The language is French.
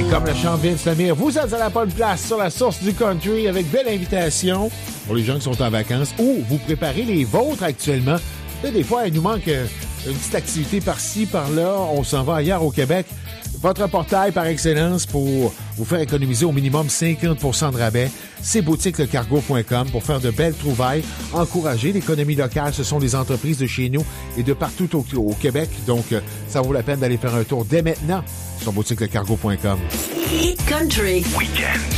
comme le chante Vince Lemire, vous êtes à la bonne place sur la source du country avec belle invitation pour les gens qui sont en vacances ou vous préparez les vôtres actuellement. Là, des fois, il nous manque une petite activité par-ci, par-là. On s'en va ailleurs au Québec. Votre portail par excellence pour vous faire économiser au minimum 50% de rabais, c'est boutiquelecargo.com pour faire de belles trouvailles, encourager l'économie locale. Ce sont les entreprises de chez nous et de partout au Québec. Donc, ça vaut la peine d'aller faire un tour dès maintenant sur boutiquelecargo.com. Country Weekend.